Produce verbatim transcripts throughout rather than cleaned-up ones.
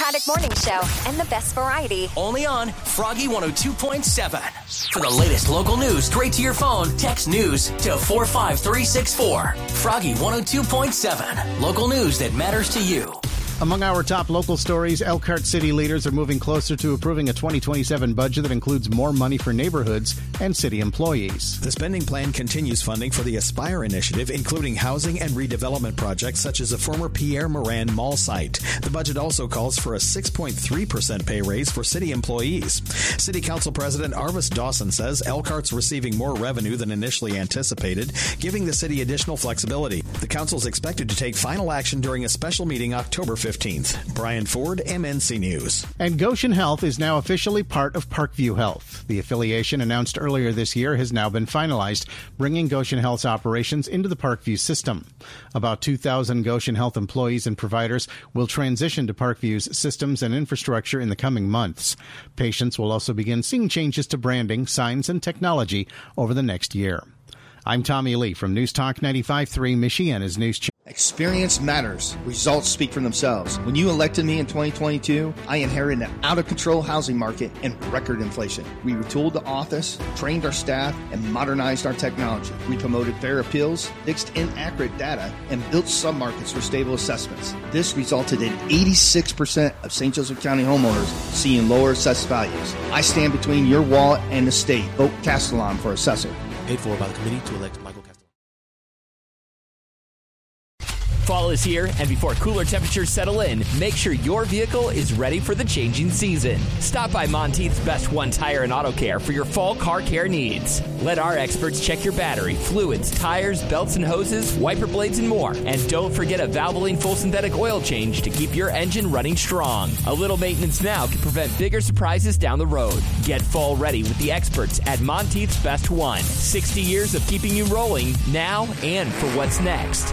Craddock Morning Show and the best variety. Only on Froggy one oh two point seven. For the latest local news straight to your phone, text news to four five three six four. Froggy one oh two point seven. Local news that matters to you. Among our top local stories, Elkhart city leaders are moving closer to approving a twenty twenty-seven budget that includes more money for neighborhoods and city employees. The spending plan continues funding for the Aspire initiative, including housing and redevelopment projects such as the former Pierre Morin Mall site. The budget also calls for a six point three percent pay raise for city employees. City Council President Arvis Dawson says Elkhart's receiving more revenue than initially anticipated, giving the city additional flexibility. The council is expected to take final action during a special meeting October fifteenth. Brian Ford, M N C News. And Goshen Health is now officially part of Parkview Health. The affiliation announced earlier this year has now been finalized, bringing Goshen Health's operations into the Parkview system. About two thousand Goshen Health employees and providers will transition to Parkview's systems and infrastructure in the coming months. Patients will also begin seeing changes to branding, signs, and technology over the next year. I'm Tommy Lee from News Talk ninety-five point three, Michiana's News Channel. Experience matters. Results speak for themselves. When you elected me in twenty twenty-two, I inherited an out-of-control housing market and record inflation. We retooled the office, trained our staff, and modernized our technology. We promoted fair appeals, fixed inaccurate data, and built submarkets for stable assessments. This resulted in eighty-six percent of Saint Joseph County homeowners seeing lower assessed values. I stand between your wallet and the state. Vote Castellon for assessor. Paid for by the committee to elect Michael Castellon. Fall is here, and before cooler temperatures settle in, make sure your vehicle is ready for the changing season. Stop by Monteith's Best One Tire and Auto Care for your fall car care needs. Let our experts check your battery, fluids, tires, belts and hoses, wiper blades, and more. And don't forget a Valvoline full synthetic oil change to keep your engine running strong. A little maintenance now can prevent bigger surprises down the road. Get fall ready with the experts at Monteith's Best One. sixty years of keeping you rolling now and for what's next.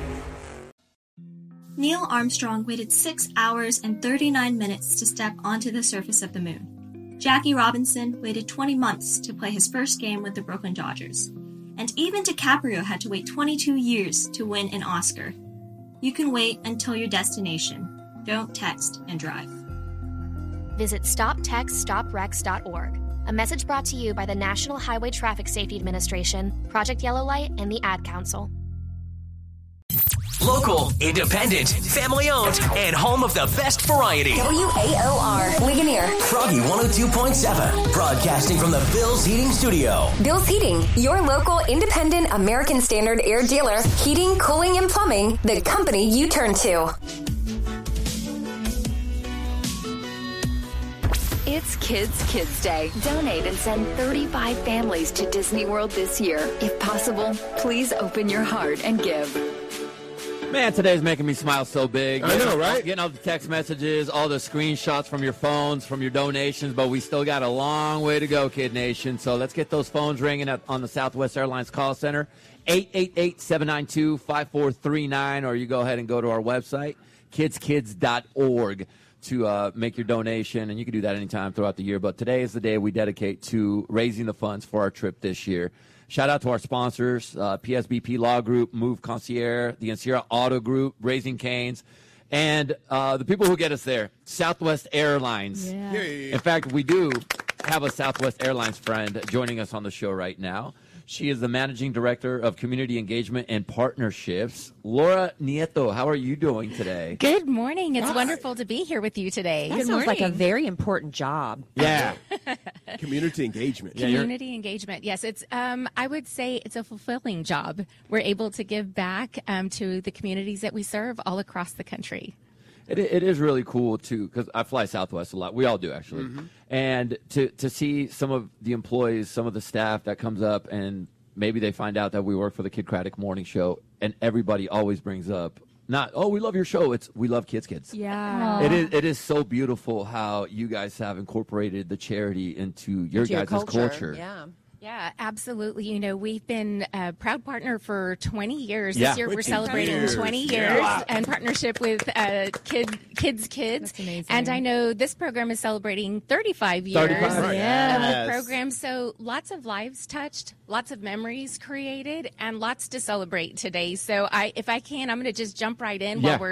Neil Armstrong waited six hours and thirty-nine minutes to step onto the surface of the moon. Jackie Robinson waited twenty months to play his first game with the Brooklyn Dodgers. And even DiCaprio had to wait twenty-two years to win an Oscar. You can wait until your destination. Don't text and drive. Visit stop text stop wrecks dot org. A message brought to you by the National Highway Traffic Safety Administration, Project Yellow Light, and the Ad Council. Local, independent, family-owned, and home of the best variety. W A O R, Ligonier. Froggy one oh two point seven, broadcasting from the Bill's Heating Studio. Bill's Heating, your local independent American Standard air dealer. Heating, cooling, and plumbing, the company you turn to. It's Kids Kids Day. Donate and send thirty-five families to Disney World this year. If possible, please open your heart and give. Man, today's making me smile so big. I know, right? Getting all the text messages, all the screenshots from your phones, from your donations, but we still got a long way to go, Kid Nation. So let's get those phones ringing at, on the Southwest Airlines call center, eight eight eight, seven nine two, five four three nine, or you go ahead and go to our website, kids kids dot org, to uh, make your donation, and you can do that anytime throughout the year. But today is the day we dedicate to raising the funds for our trip this year. Shout out to our sponsors, uh, P S B P Law Group, Move Concierge, the Encira Auto Group, Raising Cane's, and uh, the people who get us there, Southwest Airlines. Yeah. Yeah, yeah, yeah. In fact, we do have a Southwest Airlines friend joining us on the show right now. She is the Managing Director of Community Engagement and Partnerships. Laura Nieto, how are you doing today? Good morning. It's Hi. wonderful to be here with you today. That Good sounds morning. like a very important job. Yeah. Community engagement. Yeah, you're- Community engagement. Yes, it's. Um, I would say it's a fulfilling job. We're able to give back um, to the communities that we serve all across the country. It, it is really cool, too, because I fly Southwest a lot. We all do, actually. Mm-hmm. And to, to see some of the employees, some of the staff that comes up, and maybe they find out that we work for the Kid Craddock Morning Show, and everybody always brings up, not, oh, we love your show. It's, we love Kids Kids. Yeah. It is, it is so beautiful how you guys have incorporated the charity into your Into your guys' culture. culture. Yeah. Yeah, absolutely. You know, we've been a proud partner for twenty years. Yeah. This year we're twenty celebrating years. twenty years Yeah. in partnership with uh, Kid Kids Kids. That's amazing. And I know this program is celebrating thirty-five years thirty-five, of yes. the program. So lots of lives touched, lots of memories created, and lots to celebrate today. So I, if I can, I'm going to just jump right in Yeah. while we're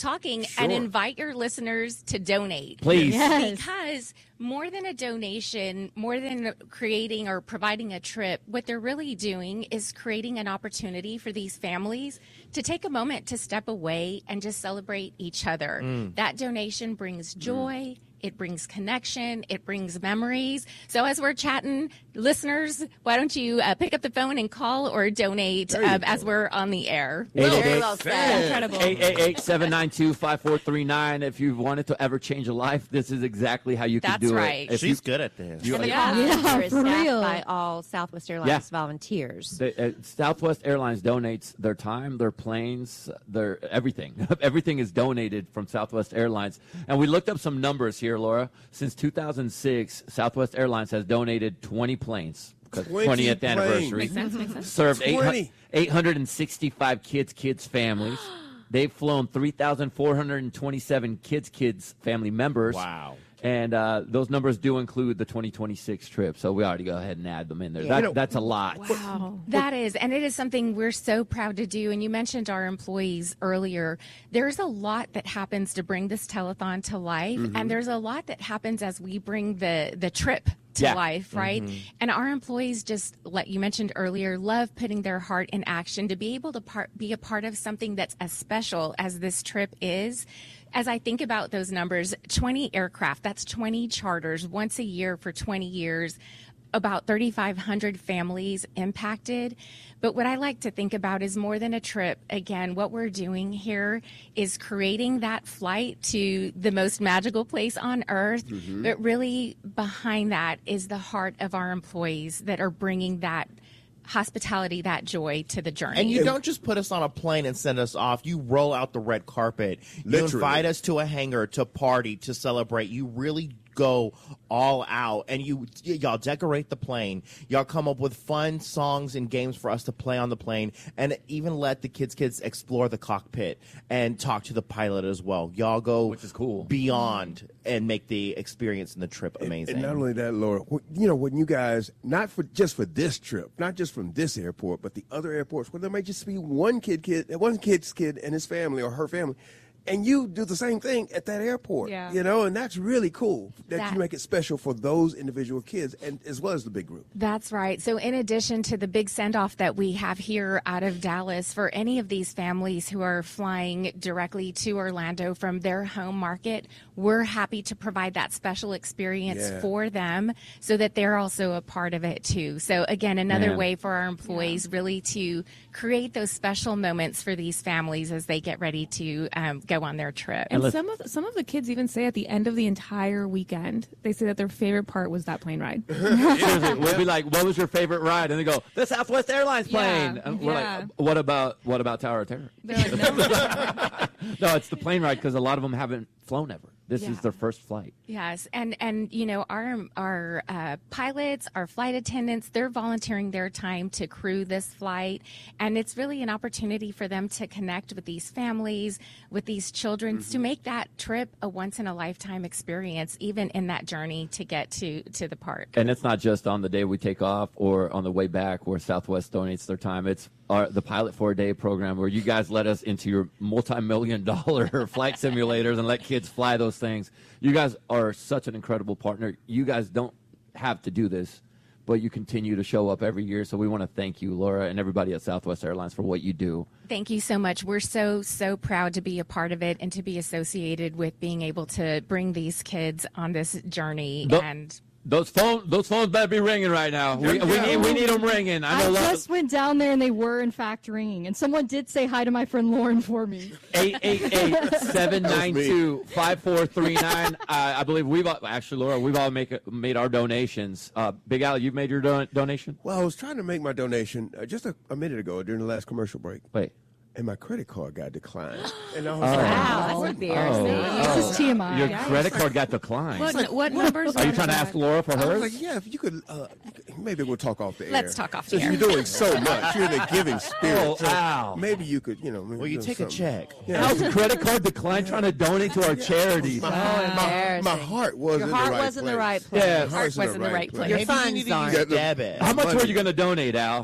talking Sure. and invite your listeners to donate. Please. Yes. Because more than a donation, more than creating or providing a trip, what they're really doing is creating an opportunity for these families to take a moment to step away and just celebrate each other. Mm. That donation brings joy. It brings connection. It brings memories. So as we're chatting, listeners, why don't you uh, pick up the phone and call or donate um, as we're on the air? Very well said. Incredible. eight eight eight, seven nine two, five four three nine. If you wanted to ever change a life, this is exactly how you can That's do right. it. If She's you, good at this. You, And the yeah. call Yeah, center is for staffed real. by all Southwest Airlines Yeah. volunteers. The, uh, Southwest Airlines donates their time, their planes, their everything. Everything is donated from Southwest Airlines. And we looked up some numbers here, Laura. Since two thousand six, Southwest Airlines has donated twenty planes. twenty twentieth planes. anniversary. Makes sense, makes sense. Served twenty. eight hundred sixty-five kids, kids, families. They've flown three thousand four hundred twenty-seven kids, kids, family members. Wow. And uh, those numbers do include the twenty twenty-six trip, so we already go ahead and add them in there. Yeah. That, You know- that's a lot. Wow. That is, and it is something we're so proud to do. And you mentioned our employees earlier. There's a lot that happens to bring this telethon to life, Mhm. and there's a lot that happens as we bring the, the trip to Yeah. life, right? Mhm. And our employees just, like you mentioned earlier, love putting their heart in action to be able to part, be a part of something that's as special as this trip is. As I think about those numbers, twenty aircraft, that's twenty charters once a year for twenty years, about thirty-five hundred families impacted. But what I like to think about is more than a trip. Again, what we're doing here is creating that flight to the most magical place on earth. Mhm. But really behind that is the heart of our employees that are bringing that hospitality, that joy to the journey. And you don't just put us on a plane and send us off. You roll out the red carpet. You Literally. invite us to a hangar to party, to celebrate. You really go all out, and you y- y'all decorate the plane. Y'all come up with fun songs and games for us to play on the plane, and even let the kids kids explore the cockpit and talk to the pilot as well. Y'all go, which is cool, beyond and make the experience and the trip amazing. And not only that, Laura, wh- you know, when you guys, not for just for this trip, not just from this airport, but the other airports where there may just be one kid, kid, one kid's kid and his family or her family, and you do the same thing at that airport, Yeah. you know, and that's really cool that, That- you make it special for those individual kids and as well as the big group. That's right. So in addition to the big send-off that we have here out of Dallas, for any of these families who are flying directly to Orlando from their home market, we're happy to provide that special experience Yeah. for them so that they're also a part of it too. So again, another Man. way for our employees really to create those special moments for these families as they get ready to um, go on their trip. And some of the, some of the kids even say at the end of the entire weekend, they say that their favorite part was that plane ride. Seriously, we'll be like, "What was your favorite ride?" And they go, "The Southwest Airlines plane." Yeah, And we're yeah. like, "What about what about Tower of Terror?" They're like, No, it's the plane ride because a lot of them haven't flown ever. This Yeah. is their first flight. Yes, and and you know our our uh, pilots, our flight attendants, they're volunteering their time to crew this flight, and it's really an opportunity for them to connect with these families, with these children, to make that trip a once in a lifetime experience, even in that journey to get to to the park. And it's not just on the day we take off or on the way back where Southwest donates their time. It's our, the Pilot for a Day program where you guys let us into your multi-million dollar flight simulators and let kids fly those things. You guys are such an incredible partner. You guys don't have to do this, but you continue to show up every year. So we want to thank you, Laura, and everybody at Southwest Airlines for what you do. Thank you so much. We're so, so proud to be a part of it and to be associated with being able to bring these kids on this journey. The- and Those phones, those phones better be ringing right now. We, we need, we need them ringing. I I know. a lot of- just went down there and they were in fact ringing, and someone did say hi to my friend Lauren for me. eight eight eight, seven nine two, five four three nine. Uh, I believe we've all, actually, Laura, we've all make, made our donations. Uh, Big Al, you've made your don- donation? Well, I was trying to make my donation uh, just a, a minute ago during the last commercial break. Wait. And my credit card got declined. And I was Oh. like, Wow, that's what? embarrassing. Oh. This is T M I. Your Yikes. credit card got declined. What, what numbers? Are you are trying to that? ask Laura for I was hers? like, yeah, if you could, uh, you could- maybe we'll talk off the air. Let's talk off the Since air. you're doing so much, you're in the giving spirit. Oh, so wow. Maybe you could, you know. Well, you take a check. How's credit card declined trying to donate to our charities? My, Oh, my, embarrassing. my heart was Your in heart the right was in place. the right place. Yeah. My heart's was in the right place. Your Maybe you funds need to aren't use that- debit. How much money. were you going to donate, Al?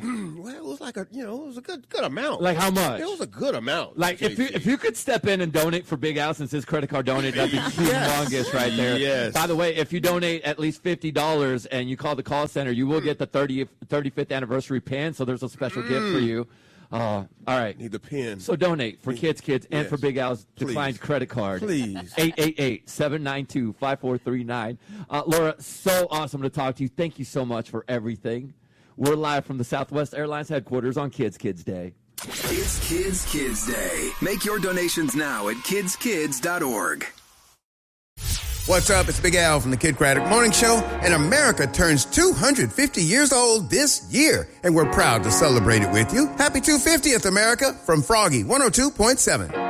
Well, it was like a, you know, it was a good good amount. Like how much? It was a good amount. Like if you if you could step in and donate for Big Al since his credit card donate, that'd be humongous yes. right there. Yes. By the way, if you donate at least fifty dollars and you call the call center, you will get the thirtieth, thirty-fifth anniversary pin. So there's a special mm. gift for you. Uh, all right. Need the pin. So donate for Need, Kids Kids and yes. for Big Al's Please. declined credit card. Please. eight eight eight, seven nine two, five four three nine. Uh, Laura, so awesome to talk to you. Thank you so much for everything. We're live from the Southwest Airlines headquarters on Kids Kids Day. It's Kids Kids Day. Make your donations now at kids kids dot org. What's up? It's Big Al from the Kid Craddock Morning Show, and America turns two hundred fifty years old this year, and we're proud to celebrate it with you. Happy two hundred fiftieth, America, from Froggy one oh two point seven.